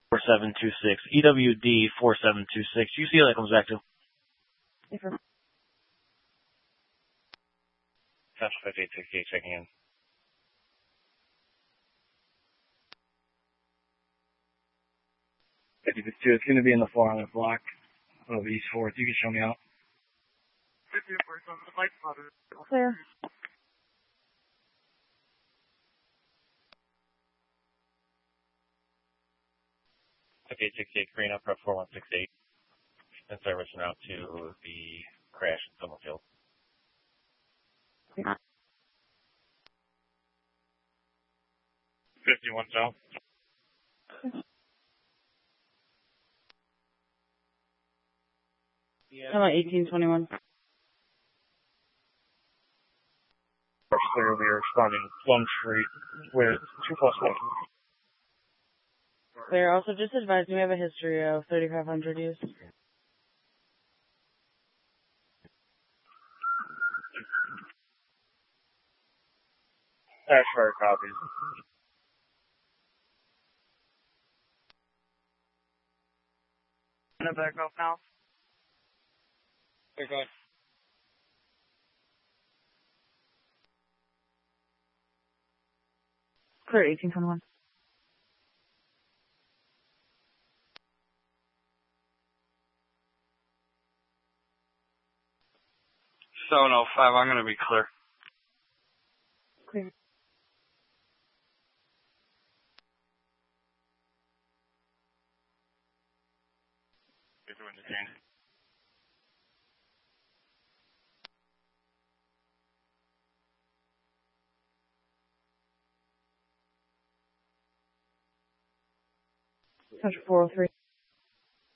4726. EWD 4726. You see how that comes back to? Central 5868 checking in. 52, it's going to be in the 400 block of East 4th. You can show me out. Clear. Okay, 68 Karina, prep 4168. And service route to the crash in Summerfield. 51 south. How about 1821? Clearly responding Plum Street with 2+1. Clear. Also, just advise me we have a history of 3500 use. Ashford copies. No back off now. Here, go ahead. Clear 1821. So, 05, I'm going to be clear. Clear. You're doing the change. Central 403.